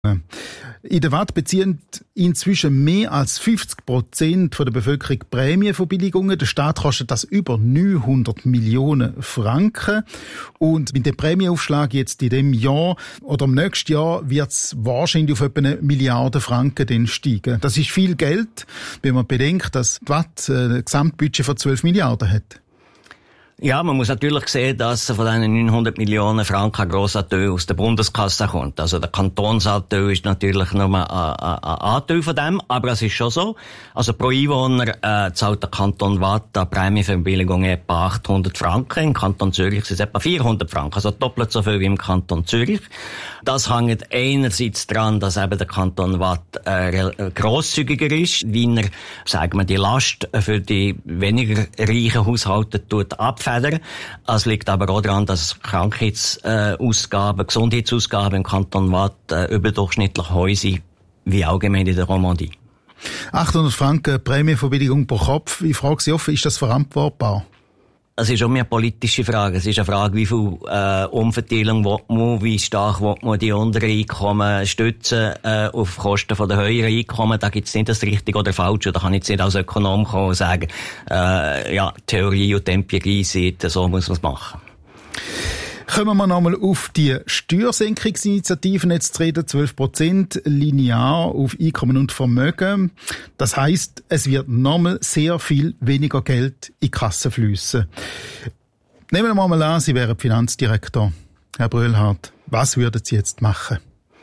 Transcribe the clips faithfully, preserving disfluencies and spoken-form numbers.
In der W A T beziehen inzwischen mehr als fünfzig Prozent der Bevölkerung Prämienverbilligungen. Der Staat kostet das über neunhundert Millionen Franken. Und mit dem Prämienaufschlag jetzt in dem Jahr oder im nächsten Jahr wird es wahrscheinlich auf etwa eine Milliarde Franken dann steigen. Das ist viel Geld, wenn man bedenkt, dass die W A T ein Gesamtbudget von zwölf Milliarden hat. Ja, man muss natürlich sehen, dass von diesen neunhundert Millionen Franken ein grosser Teil aus der Bundeskasse kommt. Also der Kantonsanteil ist natürlich nur ein, ein, ein Anteil von dem, aber es ist schon so. Also pro Einwohner äh, zahlt der Kanton Waadt eine Prämienverbilligung etwa achthundert Franken. Im Kanton Zürich sind es etwa vierhundert Franken, also doppelt so viel wie im Kanton Zürich. Das hängt einerseits daran, dass eben der Kanton Waadt äh, grosszügiger ist, wie er, sagen wir, die Last für die weniger reichen Haushalte tut abfällt. Es liegt aber auch daran, dass Krankheitsausgaben, Gesundheitsausgaben im Kanton Waadt äh, überdurchschnittlich hoch sind, wie allgemein in der Romandie. achthundert Franken Prämienverbilligung pro Kopf. Ich frage Sie offen, ist das verantwortbar? Es ist auch mehr eine politische Frage. Es ist eine Frage, wie viel äh, Umverteilung will man, wie stark will man die unteren Einkommen stützen äh, auf Kosten von der höheren Einkommen. Da gibt es nicht das Richtige oder Falsche. Da kann ich jetzt nicht als Ökonom kommen und sagen, äh, ja, Theorie und Empirie sind, so muss man es machen. Kommen wir nochmal auf die Steuersenkungsinitiativen jetzt zu reden. zwölf Prozent linear auf Einkommen und Vermögen. Das heisst, es wird nochmal sehr viel weniger Geld in die Kasse fliessen. Nehmen wir mal an, Sie wären Finanzdirektor. Herr Bröhlhardt, was würden Sie jetzt machen?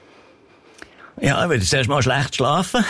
Ja, ich würde zuerst mal schlecht schlafen.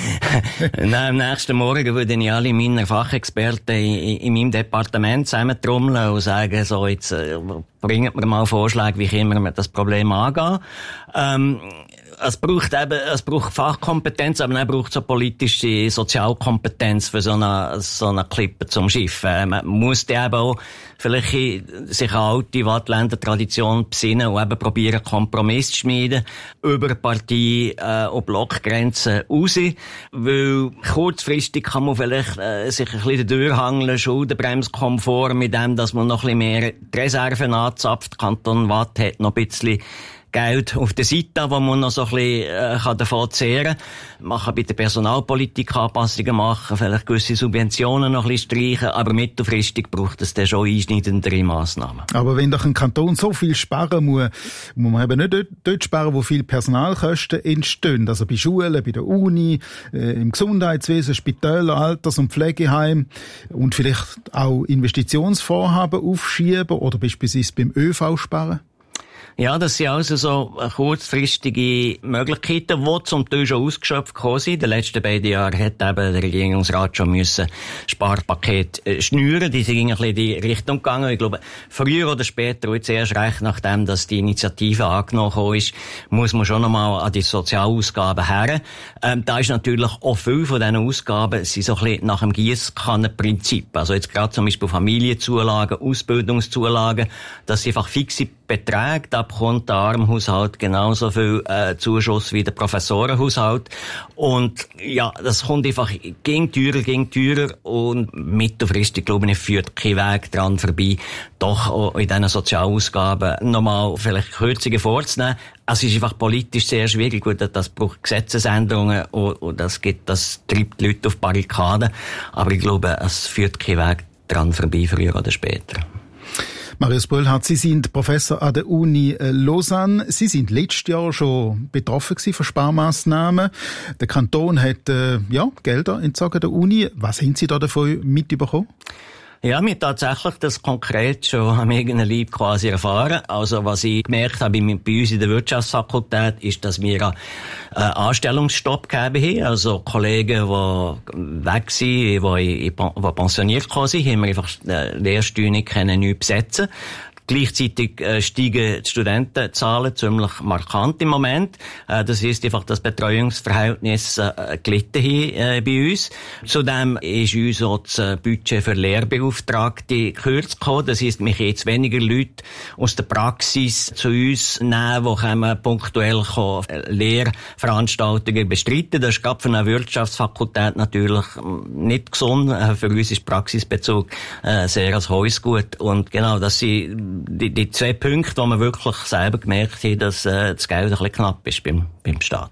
Am nächsten Morgen würde ich alle meine Fachexperten in, in meinem Departement zusammentrommeln und sagen, so, jetzt äh, bringt mir mal Vorschläge, wie können wir das Problem angehen. Ähm, es braucht eben, es braucht Fachkompetenz, aber dann braucht es auch politische Sozialkompetenz für so eine, so eine Klippe zum Schiffen. Man muss eben auch vielleicht sich an alte Wattländer-Tradition besinnen und eben probieren, Kompromiss zu schmieden über Partie- äh, und Blockgrenzen raus. Weil kurzfristig kann man vielleicht äh, sich ein bisschen durchhangeln, Schuldenbremskomfort mit dem, dass man noch ein bisschen mehr die Reserven anzapft. Kanton Waadt hat noch ein bisschen Geld auf der Seite, wo man noch so ein bisschen äh, davon zehren kann. Man kann bei der Personalpolitik Anpassungen machen, vielleicht gewisse Subventionen noch ein bisschen streichen, aber mittelfristig braucht es dann schon einschneidendere Massnahmen. Aber wenn doch ein Kanton so viel sparen muss, muss man eben nicht dort, dort sparen, wo viele Personalkosten entstehen. Also bei Schulen, bei der Uni, äh, im Gesundheitswesen, Spitäler, Alters- und Pflegeheim und vielleicht auch Investitionsvorhaben aufschieben oder beispielsweise beim ÖV sparen. Ja, das sind also so kurzfristige Möglichkeiten, die zum Teil schon ausgeschöpft gekommen sind. In den letzten beiden Jahren hat eben der Regierungsrat schon müssen Sparpaket äh, schnüren. Die sind ein bisschen in die Richtung gegangen. Ich glaube, früher oder später, und jetzt erst recht nachdem, dass die Initiative angenommen ist, muss man schon nochmal an die Sozialausgaben her. Ähm, da ist natürlich auch viel von diesen Ausgaben sind so ein bisschen nach dem Giesskannenprinzip. Also jetzt gerade zum Beispiel Familienzulagen, Ausbildungszulagen, das sind einfach fixe Beträge. Da bekommt der Armenhaushalt genauso viel äh, Zuschuss wie der Professorenhaushalt. Und ja, das kommt einfach ging teurer, ging teurer und mittelfristig, glaube ich, führt kein Weg dran vorbei, doch auch in diesen Sozialausgaben nochmal vielleicht Kürzungen vorzunehmen. Es ist einfach politisch sehr schwierig. Gut, das braucht Gesetzesänderungen und, und das gibt, das treibt die Leute auf Barrikaden. Aber ich glaube, es führt kein Weg dran vorbei, früher oder später. Marius Bröhlhardt, Sie sind Professor an der Uni Lausanne. Sie sind letztes Jahr schon betroffen gewesen von Sparmaßnahmen. Der Kanton hat äh, ja, Gelder entzogen der Uni. Was haben Sie da davon mitbekommen? Ja, wir tatsächlich das konkret schon am eigenen Leib quasi erfahren. Also was ich gemerkt habe bei uns in der Wirtschaftsfakultät ist, dass wir einen äh, Anstellungsstopp gegeben haben. Also Kollegen, die weg sind, die, die pensioniert sind, haben wir einfach äh, Lehrstühle nicht können, neu besetzen. Gleichzeitig äh, steigen die Studentenzahlen ziemlich markant im Moment. Äh, das heisst einfach, dass Betreuungsverhältnis äh, gelitten haben äh, bei uns. Zudem ist uns auch das Budget für Lehrbeauftragte gekürzt gekommen. Das heisst, wir können jetzt weniger Leute aus der Praxis zu uns nehmen, die können punktuell kommen, Lehrveranstaltungen bestreiten. Das ist gerade für eine Wirtschaftsfakultät natürlich nicht gesund. Äh, für uns ist Praxisbezug äh, sehr als Hausgut. Und genau, das sind die, die zwei Punkte, wo man wirklich selber gemerkt hat, dass äh, das Geld ein bisschen knapp ist beim, beim Staat.